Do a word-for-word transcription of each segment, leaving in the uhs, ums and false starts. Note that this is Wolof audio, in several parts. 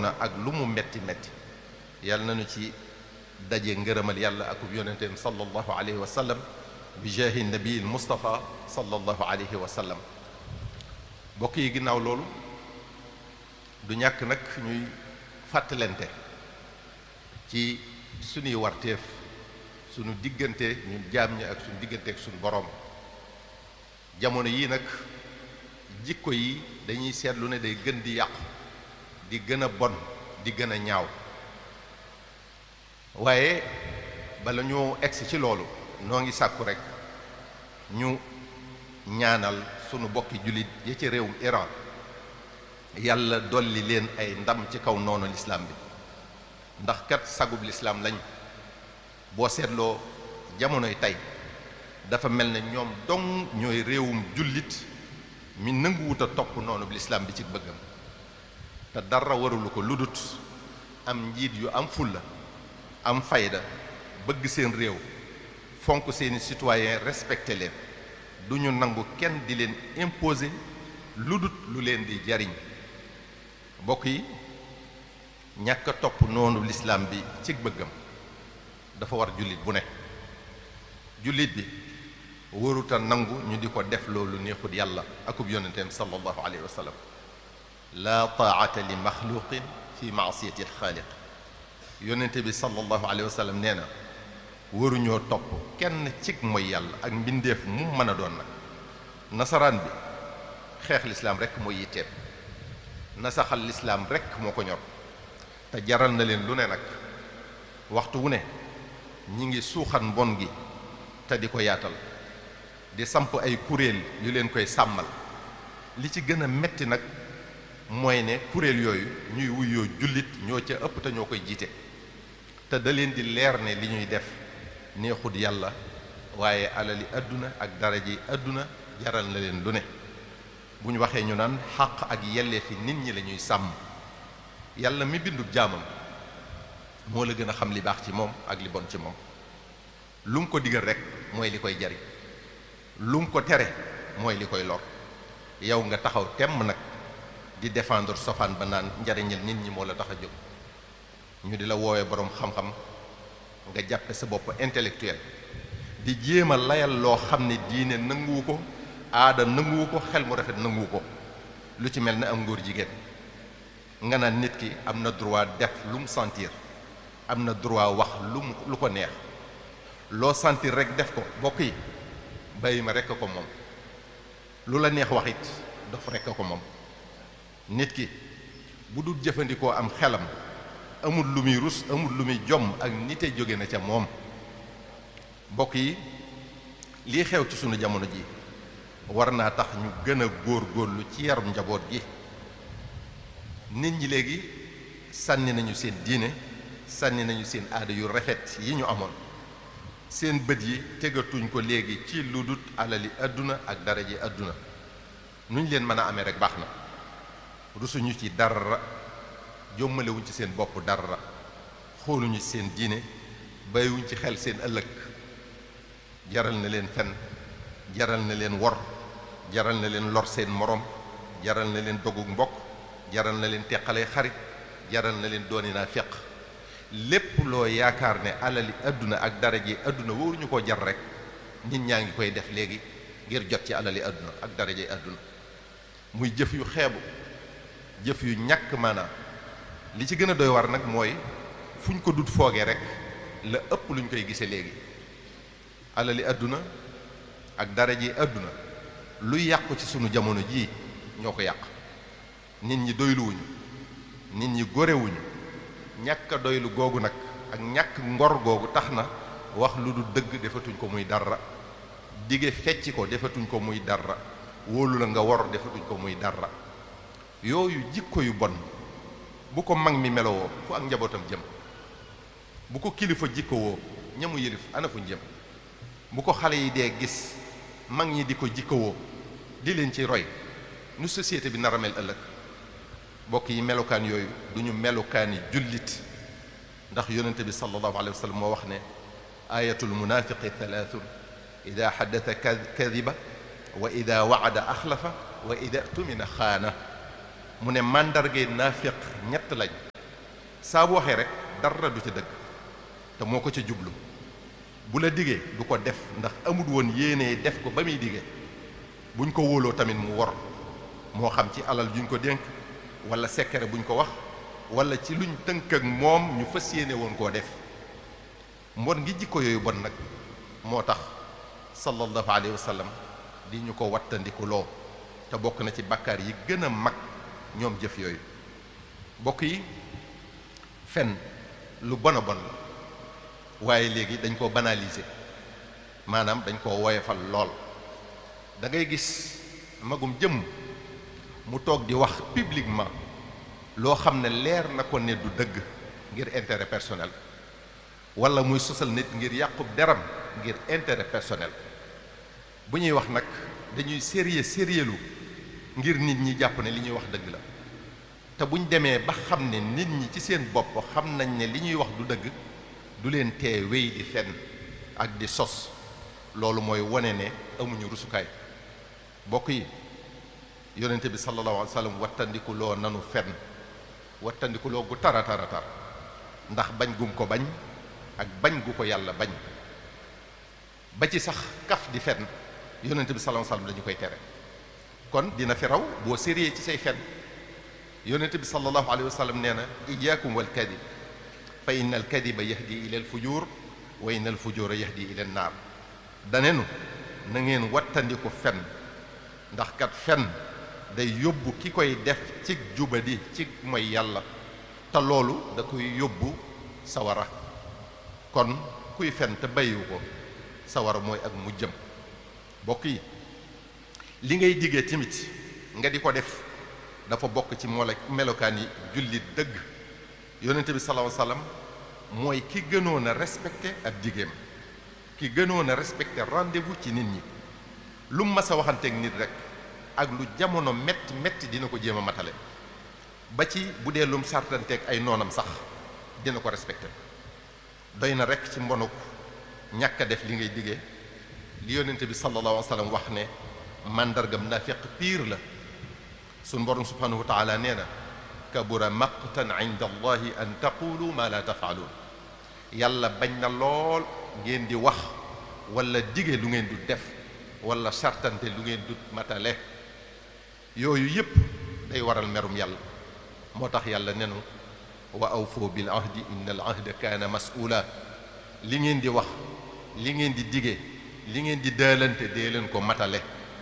na ak lu mu metti metti yàlla nañu ci daje ngërëmal yàlla ak yonenteem sallallahu alayhi wa sallam bi jaahi nabiil Mustafa sallallahu alayhi wa sallam. mbokk yi ginnaaw loolu du ñàkk nag ñuy fàttalente ci suñuy warteef suñu diggante ñun jaam ñi ak suñu diggante ak suñu boroom. jamono yii nag jikko yi dañuy seetlu ne day gën di yàqu di gën a bon di gën a ñaaw waaye bala ñoo egsi ci loolu noo ngi sàkku rekk ñu ñaanal sunu bokki jullit yi ci réewum Iran yàlla dolli leen ay ndam ci kaw noonu lislaam bi ndax kat sagub lislaam lañ boo seetloo jamonoy tey dafa mel ne ñoom dong ñooy réewum jullit mi nanguwut a topp noonu lislaam bi ci bëggam te dara warulu ko lu dut am njiit yu am fulla am fayda bëgg seen réew fonk seeni citoyen respecté leen du ñu nangu kenn di leen imposer lu dut lu leen di jariñ mbokk yi ñàkk a topp noonu lislaam bi ci bëggam dafa war jullit bu ne jullit bi waruta nangu ñu di ko def loolu neexut yàlla akub yonenteem sallallahu alayhi wa sallam laa taa'ata li maxluqin fi maasiyati alxaaliq yonente bi sallallahu alayhi wa sallam nee na waruñoo topp kenn cig mooy yàlla ak mbindeef mu mën a doon nag nasaraan bi xeex lislaam rekk mooy yitteem nasaxal lislaam rekk moo ko ñor te jaral na leen lu ne nag waxtu wu ne ñi ngi suuxat mbon gi te di ko yaatal di samp ay kuréel yu leen koy sàmmal li ci gën a metti nag mooy ne kuréel yooyu ñuy wuyoo jullit ñoo ca ëpp te ñoo koy jiite te da leen di leer ne li ñuy def neexut yàlla waaye alali àdduna ak daraji àdduna jaral na leen lu ne bu ñu waxee ñu naan xàq ak yelleefi nit ñi la ñuy sàmm yàlla mi bindub jaamam moo la gën a xam li baax ci moom ak li bon ci moom lu mu ko digal rek mooy li koy jariñ lu mu ko tere mooy li koy lor yow nga taxaw temm nag di défendre sofaan ba naan njariñal nit ñi moo la tax a jóg ñu di la woowee boroom xam-xam nga jàppe sa bopp intellectuel di jéem a layal loo xam ne diine nanguwu ko aada nanguwu ko xel mu rafet nanguwu ko lu ci mel ne am ngóor jigéen nga naan nit ki am na droit def lu mu sentir am na droit wax lu mu lu ko neex loo sentir rek def ko bokk yi bàyyi ma rekk ko moom lu la neex wax it dof rekk ko moom nit ki bu dul jëfandikoo am xelam amul lu muy rus amul lu muy jomm ak nite jóge na ca moom mbokk yi lii xew ci sunu jamono ji war naa tax ñu gën a góor góorlu ci yarum njaboot gi nit ñi léegi sànni nañu seen diine sànni nañu seen aada yu rafet yi ñu amoon seen bët yi tegatuñ ko léegi ci lu dut alali àdduna ak daraje àdduna nuñ leen mën a amee rek baax na rusuñu ci dara jommalewuñ ci seen bopp dara xooluñu ci seen diine bàyyiwuñ ci xel seen ëllëg jaral na leen fen jaral na leen wor jaral na leen lor seen morom jaral na leen dogug mbokk jaral na leen teqalee xarit jaral na leen dooni naa feq lépp loo yaakaar ne alali àdduna ak daraje àdduna waruñu koo jar rek nit ñaa ngi koy def léegi ngir jot ci alali àdduna ak daraje àdduna muy jëf yu xeebu jëf yu ñàkk maanaam li ci gën a doy war nag mooy fu ñu ko dut foogee rek la ëpp lu ñu koy gisee léegi alali àdduna ak daraje àdduna luy yàqu ci sunu jamono jii ñoo ko yàq nit ñi doyluwuñu nit ñi gorewuñu ñàkk a doylu googu nag ak ñàkk ngor googu tax na wax lu du dëgg defatuñ ko muy dara dige fecc ko defatuñ ko muy dara wóolu la nga wor defatuñ ko muy dara yooyu jikko yu bon bu ko mag mi melowoo fu ak njabootam jëm bu ko kilifa jikkowoo ñamu yëlif ana fuñ jëm bu ko xale yi dee gis mag ñi di ko jikkowoo di leen ci roy nu société bi nar a mel ëllëg bokk yi melukaan yooyu du ñu melukaani jullit ndax yonente bi sallallahu alayhi wa sallam moo wax ne ayatul munafiqi thalathun ida xaddata kadiba wa ida waada axlafa wa ida tumina xaana mu ne màndargay naafiq ñett lañ saa bu waxee rek dara du ca dëgg te moo ko ca jublu bu la digee du ko def ndax amul woon yéenee def ko ba muy digee buñ ko wóoloo tamit mu wor moo xam ci alal juñ ko dénk wala secret buñ ko wax wala ci luñ tënk ak moom ñu fas yéene woon koo def mbon ngi jikko yooyu bon nag moo tax sallallahu alayhi wa sallam di ñu ko wattandiku loo te bokk na ci bàkkaar yi gën a mag ñoom jëf yooyu bokk yi fen lu bon a bon la waaye léegi dañ koo banaliser maanaam dañ koo woyofal lool da ngay gis magum jëmm mu toog di wax publiquement loo xam ne leer na ko ne du dëgg ngir intérêt personnel wala muy sosal nit ngir yàqub deram ngir intérêt personnel bu ñuy wax nag dañuy sérieux sérieux lu ngir nit ñi jàpp ne li ñuy wax dëgg la te buñ demee ba xam ne nit ñi ci seen bopp xam nañ ne li ñuy wax du dëgg du leen tee wéy di fenn ak di sos loolu mooy wone ne amuñu rusukaay bokk yi yonente bi sallallahu alayhi wa sallam wattandiku loo nanu fenn wattandiku loo gu tara tara tar ndax bañ gum ko bañ ak bañ gu ko yàlla bañ ba ci sax kaf di fenn yonente bi sallallahu alayhi wa sallam dañu koy tere kon dina fi raw boo sérieux ci say fenn yonente bi sallallahu alayhi wa sallam nee na iyaakum wal kadib fa inna al kadiba yahdi ila al fujur wa inna al fujura yahdi ila an naar danenu na ngeen wattandiku fen ndax kat fen day yóbbu ki koy def ci jubadi ci mooy yàlla te loolu da koy yóbbu sawara kon kuy fen te bàyyiwu ko sawara mooy ak mujjam bokk yi li ngay diggee tamit nga di ko def dafa bokk ci molo melokaan yi jullit dëgg yonente bi sallallahu alayhi wasallam mooy ki gënoon a respecté ab digéem ki gënoon a respecté rendez-vous ci nit ñi lu mu mas a waxanteeg nit rek ak lu jamono metti metti dina ko jéem a matale ba ci bu dee lum sartanteeg ay noonam sax dina ko respecté doy na rek ci mbonuk ñàkk a def li ngay diggee li yonente bi sallallahu alayhi wasallam wax ne màndargam naafiq piir la suñ borom subhanahu wa taala nee na kabura maqtan inda allahi an taqulu ma la tafaaluun yàlla bañ na lool ngeen di wax wala dige lu ngeen du def wala sartante lu ngeen du matale yooyu yépp day waral merum yàlla moo tax yàlla nenu wa awfu bil ahdi inna al ahda kaana mas'uula li ngeen di wax li ngeen di dige li ngeen di daalante dee leen ko matale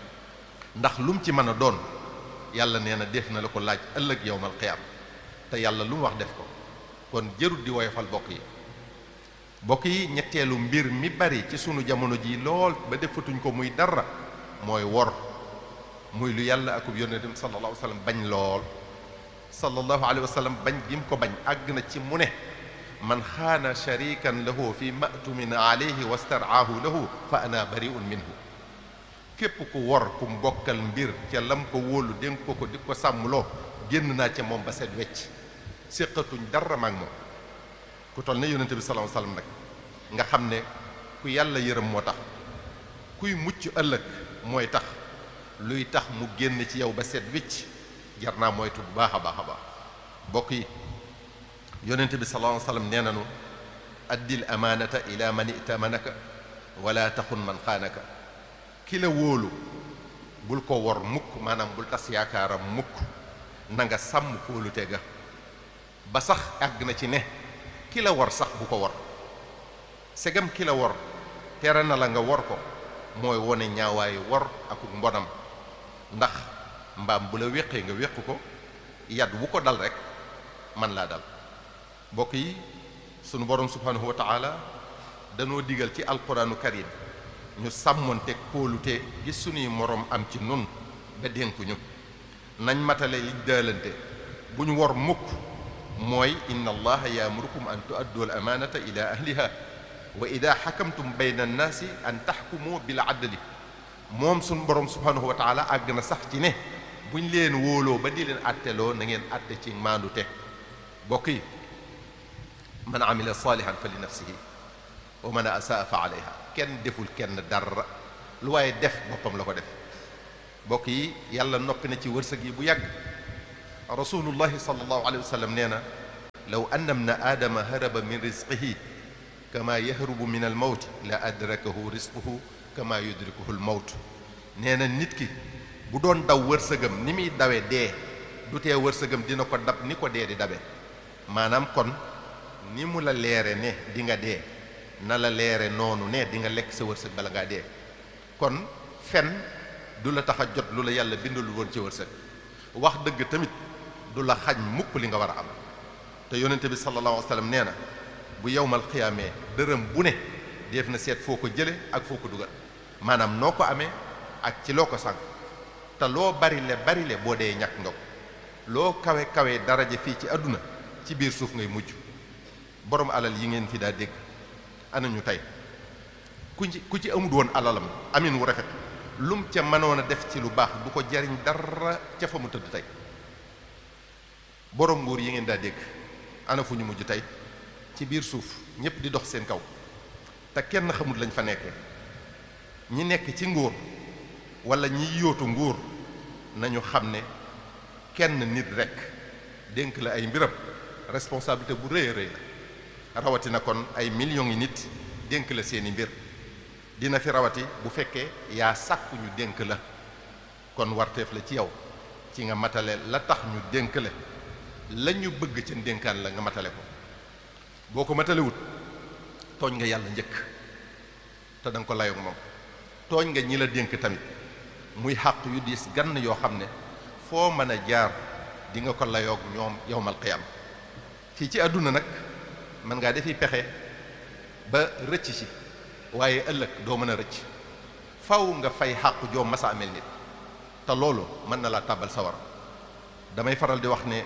ndax lu mu ci mën a doon yàlla nee na def na la ko laaj ëllëg yawmal qiyaam te yàlla lu mu wax def ko kon jërut di woyofal bokk yi bokk yi ñetteelu mbir mi bari ci sunu jamono ji lool ba defatuñ ko muy dara mooy wor muy lu yàlla akub yonentam sallallahu alayhi wa sallam bañ lool sallallahu alayhi wa sallam bañ gim ko bañ àgg na ci mu ne man xaana sharikan lahu fi ma'tumin alayhi wastaraahu lahu fa ana bari'un minhu képp ku wor ku mbokkal mbir ca lam ko wóolu dénk ko ko di ko sàmmloo génn naa ca moom ba set wecc séqatuñ dara maag moom ku toll ne yonente bi sallallahu alayhi wasallam nag nga xam ne ku yàlla yërëm moo tax kuy mucc ëllëg mooy tax luy tax mu génn ci yow ba set wecc jar naa moytu bu baax a baax a baax bokk yi yonente bi sallallahu alayhi wasallam nee nanu addil amaanata ila man itamanaka wala taxun man xaanaka ki la wóolu bul ko wor mukk maanaam bul tas yaakaaram mukk na nga sàmm kóolute ga ba sax àgg na ci ne ki la wor sax bu ko wor segam ki la wor tere na la nga wor ko mooy wone ñaawaayu wor ak mbonam ndax mbaam bu la wéqee nga wéq ko yat wu ko dal rek man laa dal mbokk yi sunu borom subhanahu wa taala danoo digal ci alquranu karim ñu sàmmoonte kóolute gi sunuy moroom am ci nun ba dénkuñu nañ matale li daalante bu ñu wor mukk mooy inna allaha yaamurukum an tuaddu al amaanata ila ahliha wa ida xakamtum bayna annaasi an taxkumu bil adli moom suñ borom subhanahu wa taala àgg na sax ci ne buñ leen wóoloo ba di leen atteloo na ngeen atte ci maandute bokk yi man amila salihan fa li nafsihi wa man asaa fa alayha kenn deful kenn dara lu waaye def boppam la ko def bokk yi yàlla noppi na ci wërsëg yi bu yàgg rasulullahi sallallahu alayhi wa sallam nee na law anna ibna aadama haraba min rizqihi kama yahrubu min al mawt la adrakahu rizquhu kama yudrikuhu al mawt. nee na nit ki bu doon daw wërsëgam ni muy dawe dee du tee wërsëgam dina ko dab ni ko dee di dabe. maanaam kon ni mu la leere ne di nga dee na la leere noonu ne di nga lekk sa wërsëg bala ngaa dee. kon fen du la tax a jot lu la yàlla bindalul woon ci wërsëg. wax dëgg tamit du la xañ mukk li nga war a am. te yonente bi sallallahu alayhi wa sallam nee na bu yowmal xiyaamee dërëm bu ne def na seet foo ko jële ak foo ko dugal, maanaam noo ko amee ak ci loo ko sànq. te loo bari le bari le boo dee ñàkk nga ko. loo kawe kawe daraja fii ci àdduna ci biir suuf ngay mujj. borom alal yi ngeen fi daa dégg ana ñu tey ku ci ku ci amul woon alalam amin wu rafet lum ca mënoon a def ci lu baax du ko jariñ dara ca fa mu tëdd tey. borom nguur yi ngeen daa dégg ana fu ñu mujj tey ci biir suuf ñëpp di dox seen kaw te kenn xamul lañ fa nekkee. ñi nekk ci nguur wala ñi yóotu nguur nañu xam ne kenn nit rekk dénk la ay mbiram responsabilité bu rëy a rëy la. rawatina kon ay millions yi nit dénk la seeni mbir dina fi rawati bu fekkee yaa sàkku ñu dénk la. kon warteef la ci yow ci nga matale la tax ñu dénk la la ñu bëgg ca dénkaan la nga matale ko. boo ko matalewut tooñ nga yàlla njëkk te danga ko layoog moom. tooñ nga ñi la dénk tamit muy xàq yu diis gann yoo xam ne foo mën a jaar di nga ko layoog ñoom yowmal qiyaam. fii ci àdduna nag mën ngaa defi pexe ba rëcc ci waaye ëllëg doo mën a rëcc faw nga fay xàq joo masa amel nit te loolu mën na laa tàbbal sawar. damay faral di wax ne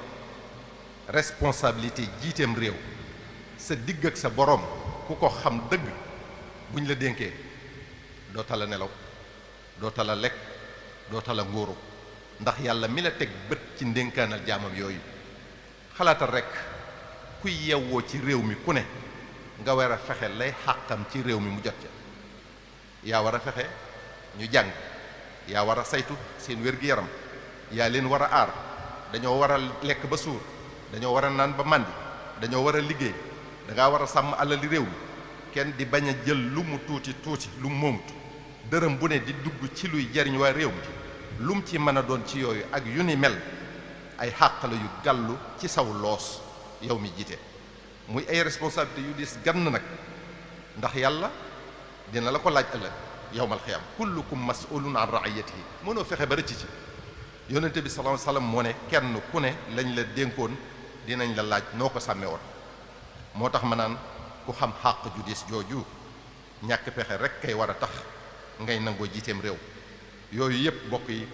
responsabilité jiiteem réew sa digg ak sa boroom ku ko xam dëgg buñ la dénkee doo tala nelaw doo tala lekk doo tala nguuru ndax yàlla mi la teg bët ci ndénkaanal jaamam yooyu. xalaatal rekk kuy yewwoo ci réew mi ku ne nga war a fexe lay xàqam ci réew mi mu jot ca. yaa war a fexe ñu jàng, yaa war a saytu seen wér-gi-yaram, yaa leen war a aar. dañoo war a lekk ba suur, dañoo war a naan ba màndi, dañoo war a liggéey. dangaa war a sàmm alali réew mi kenn di bañ a jël lu mu tuuti tuuti lu mu moomut. dërëm bu ne di dugg ci luy jariñ waa réew mi lu mu ci mën a doon ci yooyu ak yu ni mel ay xàq la yu gàllu ci saw loos yow mi jiite. muy ay responsabilité yu diis gann nag ndax yàlla dina la ko laaj ëllëg yawmal xiyaam. kullukum mas'ulun an ra'iyatihi. mënoo fexe ba rëcc ci. yonente bi sallallahu alayhi wasallam moo ne kenn ku ne lañ la dénkoon dinañ la laaj noo ko sàmmee woon. moo tax ma naan ku xam xàq ju diis jooju ñàkk pexe rek kay war a tax ngay nangoo jiiteem réew. yooyu yépp bokk yi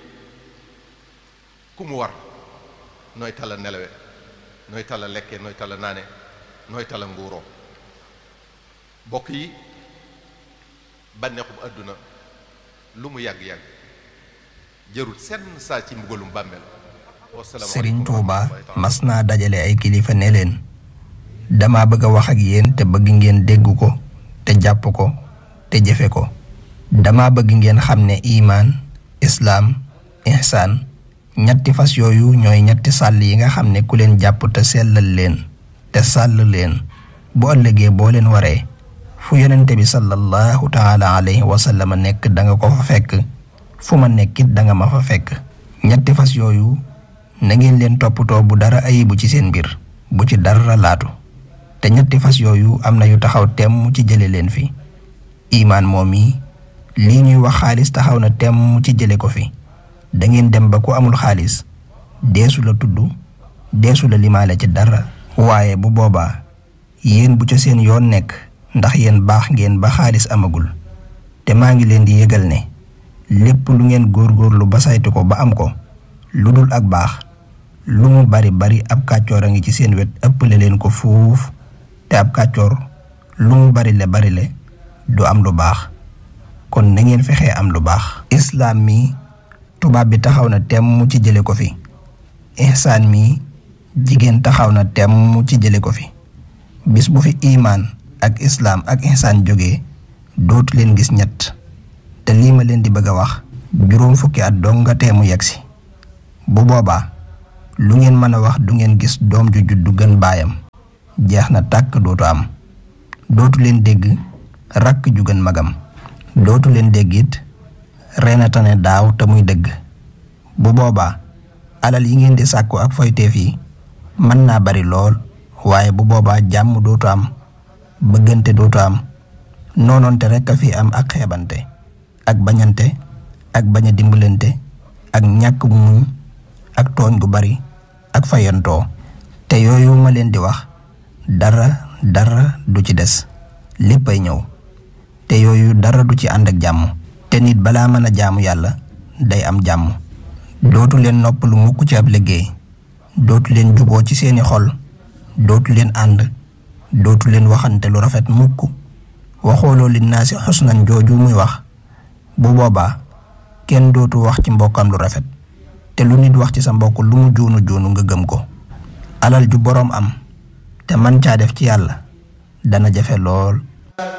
ku mu war nooy tala nelawe, nooy tala lekke, nooy tala naane, nooy tala nguuroo. bokk yi bànneexum àdduna lu mu yàgg-yàgg jërul senn saa ci mbugalum bàmmeel. Sëriñ Tuuba mas naa dajale ay kilifa ne leen dama bëgg a wax ak yéen te bëgg ngeen dégg ko te jàpp ko te jëfe ko. dama bëgg ngeen xam ne imaan, islaam, ihsaan ñetti fas yooyu ñooy ñetti sàll yi nga xam ne ku leen jàpp te sellal leen te sàll leen bu ëllëgee boo leen waree fu yonente bi sallallahu taala alayhi wa sallam nekk da nga ko fa fekk, fu ma nekkit da nga ma fa fekk. ñetti fas yooyu na ngeen leen toppatoo bu dara ayibu ci seen mbir, bu ci dara laatu. te ñetti fas yooyu am na yu taxaw temm ci jële leen fi. imaan moom yi lii ñuy wax xaalis taxaw na temm ci jële ko fi. da ngeen dem ba ku amul xaalis deesu la tudd, deesu la limaale ci dara. waaye bu boobaa yéen bu ca seen yoon nekk, ndax yéen baax ngeen ba xaalis amagul. te maa ngi leen di yëgal ne lépp lu ngeen góorgóorlu ba saytu ko ba am ko lu dul ak baax, lu mu bari bari ab kàccoor a ngi ci seen wet ëppale leen ko fuuf. te ab kàccoor lu mu bari le bari le du am lu baax. kon na ngeen fexee am lu baax. islaam mi tubaab bi taxaw na temm ci jële ko fi. ihsaan mi jigéen taxaw na temm ci jële ko fi. bis bu fi imaan ak islaam ak ihsaan jógee dootu leen gis ñett. te lii ma leen di bëgg a wax juróom fukki at dong nga teemu yegsi. bu boobaa lu ngeen mën a wax du ngeen gis doom ju juddu gën baayam. jeex na tàkk dootu am. dootu leen dégg rakk ju gën magam. dootu leen dégg it reena tane daaw te muy dëgg. bu boobaa alal yi ngeen di sàkku ak foyteef yi mën naa bari lool waaye bu boobaa jàmm dootu am, bëggante dootu am, noonoonte rekk a fi am ak xeebante ak bañante ak bañ a dimbalante ak ñàkk muñ ak tooñ gu bari ak fayantoo. te yooyu ma leen di wax dara dara du ci des, léppay ñëw. te yooyu dara du ci ànd ak jàmm. te nit balaa mën a jaamu yàlla day am jàmm. dootu leen noppalu mukk ci ab liggéey, dootu leen juboo ci seeni xol, dootu leen ànd, dootu leen waxante lu rafet mukk. waxooloo li naa si xusnan jooju muy wax, bu boobaa kenn dootu wax ci mbokkam lu rafet. te lu nit wax ci sa mbokk lu mu juunu juunu nga gëm ko. alal ju boroom am te man caa def ci yàlla dana jafe lool.